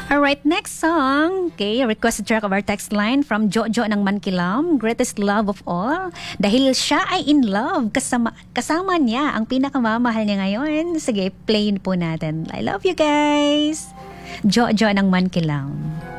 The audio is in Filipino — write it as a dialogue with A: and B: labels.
A: Alright, next song. Okay, requested track of our text line from Jojo ng Mankilam, Greatest Love of All. Dahil siya ay in love, kasama niya ang pinakamamahal niya ngayon. Sige, play po natin. I love you guys. Jojo ng Mankilam.